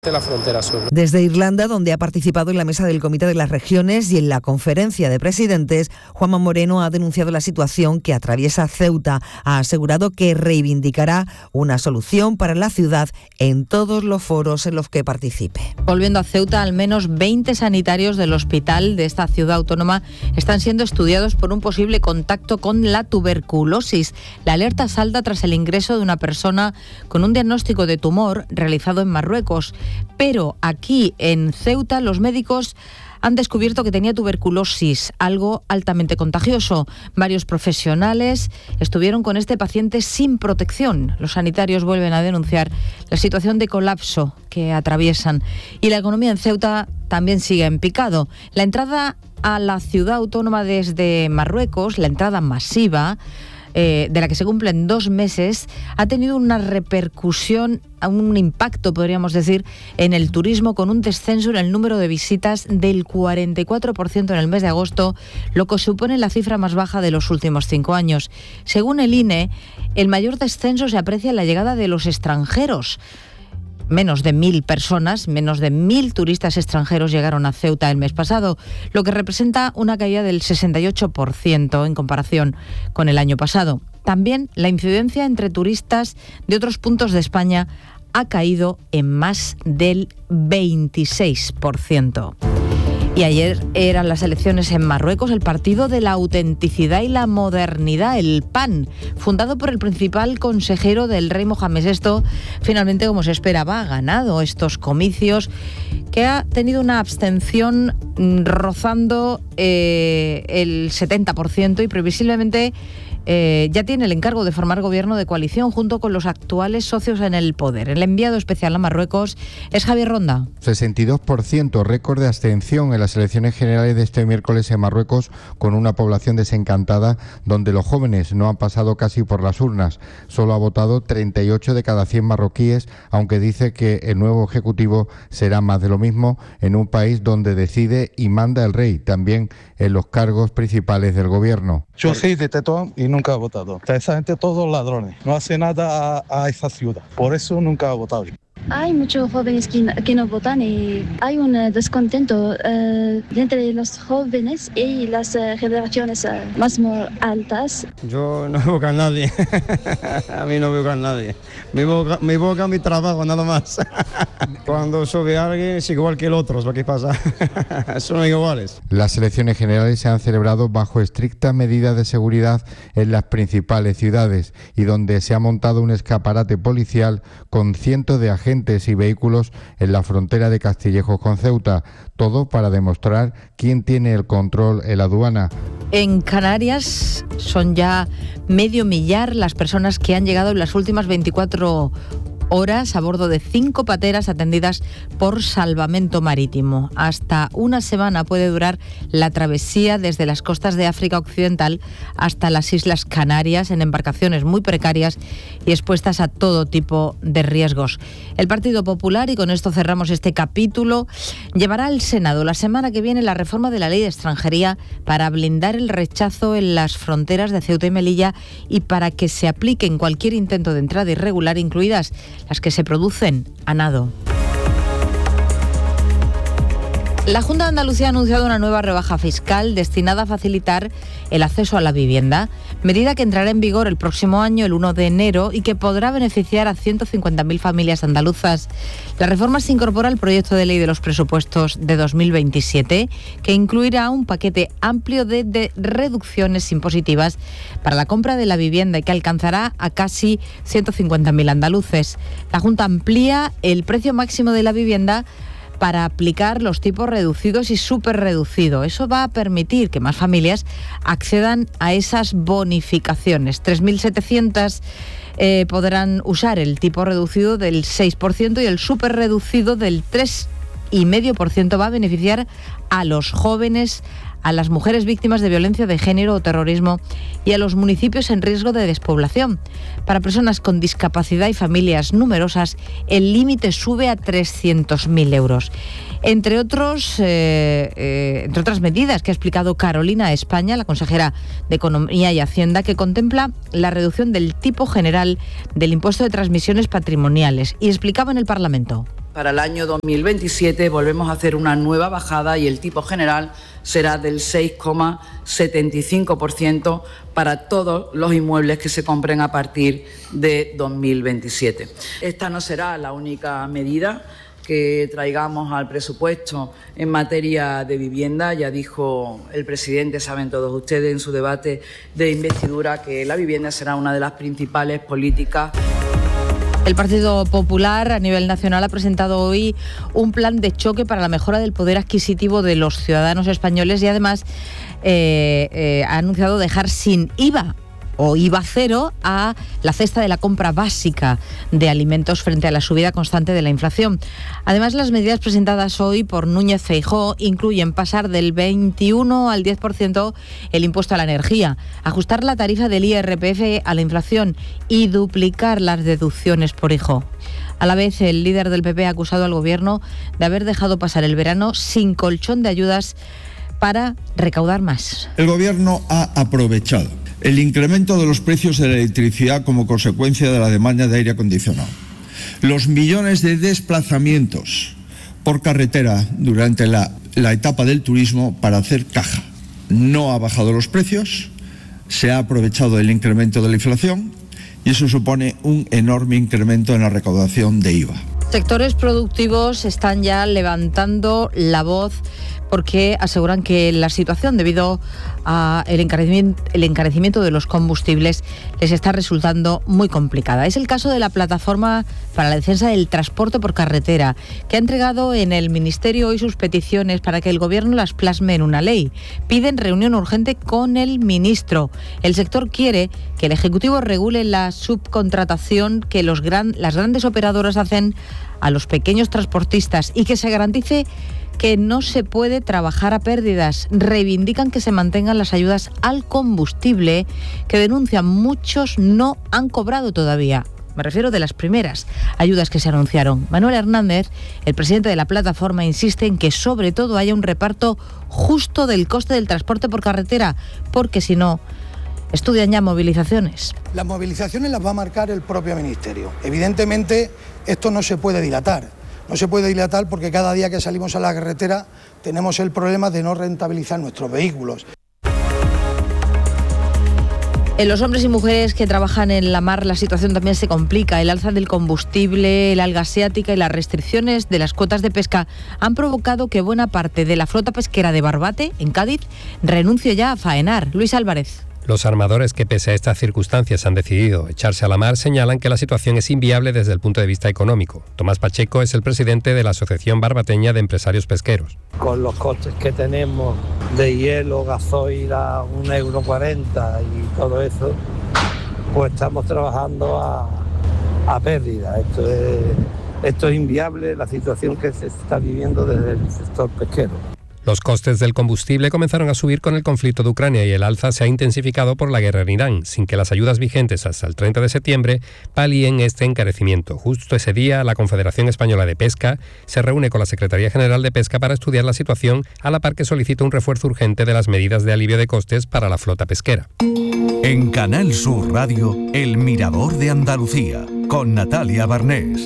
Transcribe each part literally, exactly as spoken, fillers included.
de la frontera sur. Desde Irlanda, donde ha participado en la mesa del Comité de las Regiones y en la conferencia de presidentes, Juanma Moreno ha denunciado la situación que atraviesa Ceuta. Ha asegurado que reivindicará una solución para la ciudad en todos los foros en los que participe. Volviendo a Ceuta, al menos veinte sanitarios del hospital de esta ciudad autónoma están siendo estudiados por un posible contacto con la tuberculosis. La alerta salta tras el ingreso de una persona con un diagnóstico de tumor realizado en Marruecos. Pero aquí en Ceuta los médicos han descubierto que tenía tuberculosis, algo altamente contagioso. Varios profesionales estuvieron con este paciente sin protección. Los sanitarios vuelven a denunciar la situación de colapso que atraviesan. Y la economía en Ceuta también sigue en picado. La entrada a la ciudad autónoma desde Marruecos, la entrada masiva, Eh, de la que se cumplen dos meses, ha tenido una repercusión, un impacto, podríamos decir, en el turismo, con un descenso en el número de visitas del cuarenta y cuatro por ciento en el mes de agosto, lo que supone la cifra más baja de los últimos cinco años. Según el I N E, el mayor descenso se aprecia en la llegada de los extranjeros. Menos de mil personas, menos de mil turistas extranjeros llegaron a Ceuta el mes pasado, lo que representa una caída del sesenta y ocho por ciento en comparación con el año pasado. También la incidencia entre turistas de otros puntos de España ha caído en más del veintiséis por ciento. Y ayer eran las elecciones en Marruecos. El Partido de la Autenticidad y la Modernidad, el P A N, fundado por el principal consejero del rey Mohamed sexto, finalmente, como se esperaba, ha ganado estos comicios, que ha tenido una abstención rozando eh, el setenta por ciento y previsiblemente Eh, ya tiene el encargo de formar gobierno de coalición junto con los actuales socios en el poder. El enviado especial a Marruecos es Javier Ronda. sesenta y dos por ciento, récord de abstención en las elecciones generales de este miércoles en Marruecos, con una población desencantada donde los jóvenes no han pasado casi por las urnas. Solo ha votado treinta y ocho de cada cien marroquíes, aunque dice que el nuevo ejecutivo será más de lo mismo en un país donde decide y manda el rey, también en los cargos principales del gobierno. Yo soy de Tetón y nunca he votado. Esa gente, todos ladrones. No hace nada a, a esa ciudad. Por eso nunca he votado. Hay muchos jóvenes que, que no votan y hay un descontento uh, entre los jóvenes y las uh, generaciones uh, más altas. Yo no veo a nadie. A mí no veo a nadie. Me boca, me boca mi trabajo, nada más. Cuando sube alguien es igual que el otro, es lo que pasa. Son iguales. Las elecciones generales se han celebrado bajo estrictas medidas de seguridad en las principales ciudades y donde se ha montado un escaparate policial con cientos de agentes y vehículos en la frontera de Castillejos con Ceuta, todo para demostrar quién tiene el control en la aduana. En Canarias son ya medio millar las personas que han llegado en las últimas veinticuatro horas a bordo de cinco pateras atendidas por Salvamento Marítimo. Hasta una semana puede durar la travesía desde las costas de África Occidental hasta las Islas Canarias en embarcaciones muy precarias y expuestas a todo tipo de riesgos. El Partido Popular, y con esto cerramos este capítulo, llevará al Senado la semana que viene la reforma de la Ley de Extranjería para blindar el rechazo en las fronteras de Ceuta y Melilla y para que se aplique en cualquier intento de entrada irregular, incluidas las que se producen a nado. La Junta de Andalucía ha anunciado una nueva rebaja fiscal destinada a facilitar el acceso a la vivienda, medida que entrará en vigor el próximo año, el uno de enero, y que podrá beneficiar a ciento cincuenta mil familias andaluzas. La reforma se incorpora al proyecto de ley de los presupuestos de dos mil veintisiete, que incluirá un paquete amplio de, de reducciones impositivas para la compra de la vivienda y que alcanzará a casi ciento cincuenta mil andaluces. La Junta amplía el precio máximo de la vivienda para aplicar los tipos reducidos y superreducido. Eso va a permitir que más familias accedan a esas bonificaciones. tres mil setecientas eh, podrán usar el tipo reducido del seis por ciento y el superreducido del tres coma cinco por ciento. Va a beneficiar a los jóvenes, a las mujeres víctimas de violencia de género o terrorismo y a los municipios en riesgo de despoblación. Para personas con discapacidad y familias numerosas, el límite sube a trescientos mil euros. Entre otros, eh, eh, entre otras medidas que ha explicado Carolina España, la consejera de Economía y Hacienda, que contempla la reducción del tipo general del impuesto de transmisiones patrimoniales, y explicaba en el Parlamento. Para el año dos mil veintisiete volvemos a hacer una nueva bajada y el tipo general será del seis coma setenta y cinco por ciento para todos los inmuebles que se compren a partir de dos mil veintisiete. Esta no será la única medida que traigamos al presupuesto en materia de vivienda. Ya dijo el presidente, saben todos ustedes en su debate de investidura, que la vivienda será una de las principales políticas. El Partido Popular a nivel nacional ha presentado hoy un plan de choque para la mejora del poder adquisitivo de los ciudadanos españoles y además eh, eh, ha anunciado dejar sin I V A o I V A cero a la cesta de la compra básica de alimentos frente a la subida constante de la inflación. Además, las medidas presentadas hoy por Núñez Feijóo incluyen pasar del veintiuno al diez por ciento el impuesto a la energía, ajustar la tarifa del I R P F a la inflación y duplicar las deducciones por hijo. A la vez, el líder del P P ha acusado al Gobierno de haber dejado pasar el verano sin colchón de ayudas para recaudar más. El Gobierno ha aprovechado el incremento de los precios de la electricidad como consecuencia de la demanda de aire acondicionado, los millones de desplazamientos por carretera durante la, la etapa del turismo para hacer caja. No ha bajado los precios, se ha aprovechado el incremento de la inflación y eso supone un enorme incremento en la recaudación de I V A. Sectores productivos están ya levantando la voz porque aseguran que la situación debido al encarecimiento, el encarecimiento de los combustibles les está resultando muy complicada. Es el caso de la Plataforma para la Defensa del Transporte por Carretera, que ha entregado en el Ministerio hoy sus peticiones para que el Gobierno las plasme en una ley. Piden reunión urgente con el ministro. El sector quiere que el Ejecutivo regule la subcontratación que los gran, las grandes operadoras hacen a los pequeños transportistas y que se garantice que no se puede trabajar a pérdidas. Reivindican que se mantengan las ayudas al combustible que denuncian muchos no han cobrado todavía. Me refiero de las primeras ayudas que se anunciaron. Manuel Hernández, el presidente de la plataforma, insiste en que sobre todo haya un reparto justo del coste del transporte por carretera, porque si no, estudian ya movilizaciones. Las movilizaciones las va a marcar el propio Ministerio. Evidentemente, esto no se puede dilatar. No se puede dilatar porque cada día que salimos a la carretera tenemos el problema de no rentabilizar nuestros vehículos. En los hombres y mujeres que trabajan en la mar la situación también se complica. El alza del combustible, la alga asiática y las restricciones de las cuotas de pesca han provocado que buena parte de la flota pesquera de Barbate, en Cádiz, renuncie ya a faenar. Luis Álvarez. Los armadores que pese a estas circunstancias han decidido echarse a la mar señalan que la situación es inviable desde el punto de vista económico. Tomás Pacheco es el presidente de la Asociación Barbateña de Empresarios Pesqueros. Con los costes que tenemos de hielo, gasoil a un euro cuarenta y todo eso, pues estamos trabajando a, a pérdida. Esto es, esto es inviable, la situación que se está viviendo desde el sector pesquero. Los costes del combustible comenzaron a subir con el conflicto de Ucrania y el alza se ha intensificado por la guerra en Irán, sin que las ayudas vigentes hasta el treinta de septiembre palíen este encarecimiento. Justo ese día, la Confederación Española de Pesca se reúne con la Secretaría General de Pesca para estudiar la situación, a la par que solicita un refuerzo urgente de las medidas de alivio de costes para la flota pesquera. En Canal Sur Radio, El Mirador de Andalucía, con Natalia Barnés.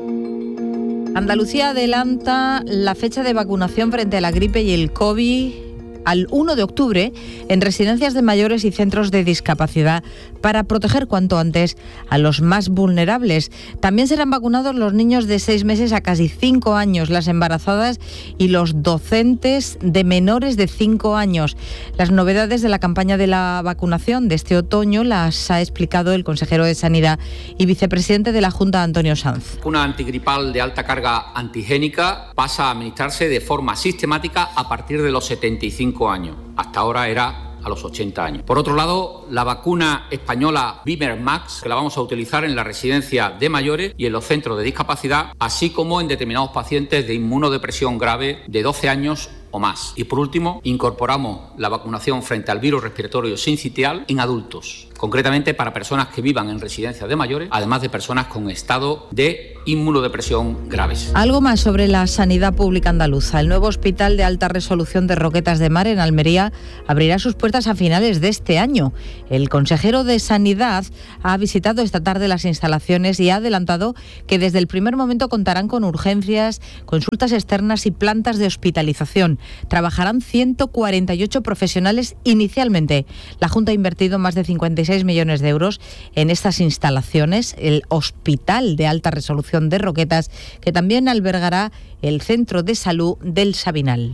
Andalucía adelanta la fecha de vacunación frente a la gripe y el COVID al uno de octubre en residencias de mayores y centros de discapacidad para proteger cuanto antes a los más vulnerables. También serán vacunados los niños de seis meses a casi cinco años, las embarazadas y los docentes de menores de cinco años. Las novedades de la campaña de la vacunación de este otoño las ha explicado el consejero de Sanidad y vicepresidente de la Junta, Antonio Sanz. Una antigripal de alta carga antigénica pasa a administrarse de forma sistemática a partir de los setenta y cinco años. Hasta ahora era a los ochenta años. Por otro lado, la vacuna española Bimer Max, que la vamos a utilizar en la residencia de mayores y en los centros de discapacidad, así como en determinados pacientes de inmunodepresión grave de doce años o más. Y por último, incorporamos la vacunación frente al virus respiratorio sincitial en adultos. concretamente para personas que vivan en residencias de mayores, además de personas con estado de inmunodepresión graves. Algo más sobre la sanidad pública andaluza. El nuevo hospital de alta resolución de Roquetas de Mar en Almería abrirá sus puertas a finales de este año. El consejero de Sanidad ha visitado esta tarde las instalaciones y ha adelantado que desde el primer momento contarán con urgencias, consultas externas y plantas de hospitalización. Trabajarán ciento cuarenta y ocho profesionales inicialmente. La Junta ha invertido más de cincuenta y seis millones de euros en estas instalaciones, el Hospital de Alta Resolución de Roquetas, que también albergará el Centro de Salud del Sabinal.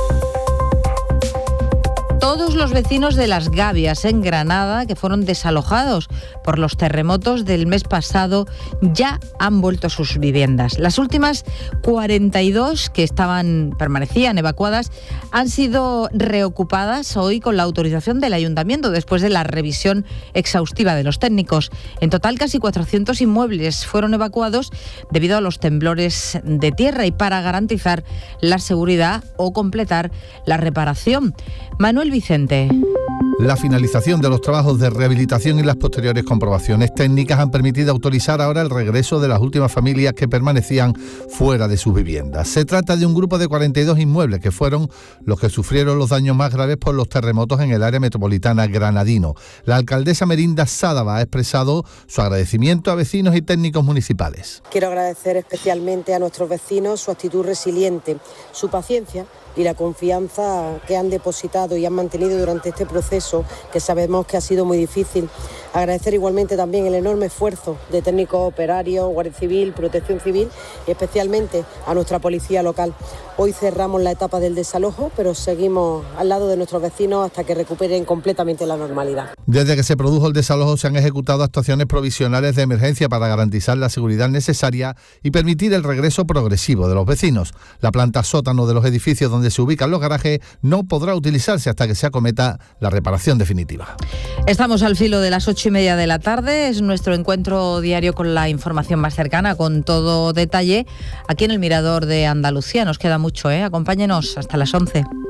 Todos los vecinos de Las Gavias, en Granada, que fueron desalojados por los terremotos del mes pasado, ya han vuelto a sus viviendas. Las últimas cuarenta y dos que estaban, permanecían evacuadas han sido reocupadas hoy con la autorización del Ayuntamiento después de la revisión exhaustiva de los técnicos. En total, casi cuatrocientos inmuebles fueron evacuados debido a los temblores de tierra y para garantizar la seguridad o completar la reparación. Manuel Vicente. La finalización de los trabajos de rehabilitación y las posteriores comprobaciones técnicas han permitido autorizar ahora el regreso de las últimas familias que permanecían fuera de sus viviendas. Se trata de un grupo de cuarenta y dos inmuebles que fueron los que sufrieron los daños más graves por los terremotos en el área metropolitana granadino. La alcaldesa Merinda Sádava ha expresado su agradecimiento a vecinos y técnicos municipales. Quiero agradecer especialmente a nuestros vecinos su actitud resiliente, su paciencia y la confianza que han depositado y han mantenido durante este proceso, que sabemos que ha sido muy difícil. Agradecer igualmente también el enorme esfuerzo de técnicos operarios, Guardia Civil, Protección Civil y especialmente a nuestra policía local. Hoy cerramos la etapa del desalojo, pero seguimos al lado de nuestros vecinos hasta que recuperen completamente la normalidad. Desde que se produjo el desalojo se han ejecutado actuaciones provisionales de emergencia para garantizar la seguridad necesaria y permitir el regreso progresivo de los vecinos. La planta sótano de los edificios donde se ubican los garajes no podrá utilizarse hasta que se acometa la reparación definitiva. Estamos al filo de las ocho y media de la tarde. Es nuestro encuentro diario con la información más cercana, con todo detalle, aquí en el Mirador de Andalucía. Nos queda mucho, ¿eh? Acompáñenos hasta las once.